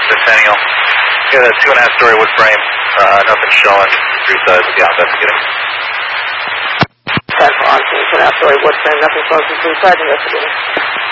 Centennial. Got a 2.5-story wood frame. Nothing showing. 3 sides of the investigating. 10 for on scene, 2.5-story wood frame, nothing showing. 3 sides investigating.